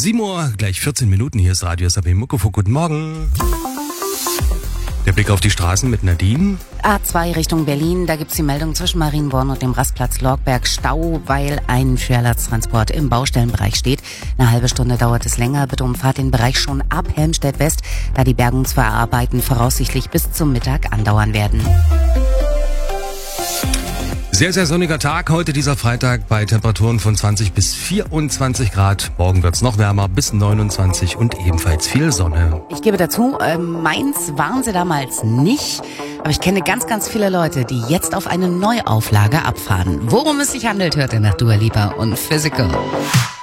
7 Uhr, gleich 14 Minuten. Hier ist Radio SAP Muckefuck. Guten Morgen. Der Blick auf die Straßen mit Nadine. A2 Richtung Berlin, da gibt's die Meldung zwischen Marienborn und dem Rastplatz Lorgberg Stau, weil ein Schwerlasttransport im Baustellenbereich steht. Eine halbe Stunde dauert es länger, bitte umfahrt den Bereich schon ab Helmstedt West, da die Bergungsarbeiten voraussichtlich bis zum Mittag andauern werden. Sehr, sehr sonniger Tag heute, dieser Freitag, bei Temperaturen von 20 bis 24 Grad. Morgen wird's noch wärmer, bis 29 und ebenfalls viel Sonne. Ich gebe dazu, Mainz waren sie damals nicht, aber ich kenne ganz, ganz viele Leute, die jetzt auf eine Neuauflage abfahren. Worum es sich handelt, hört ihr nach Dua Lipa und Physical.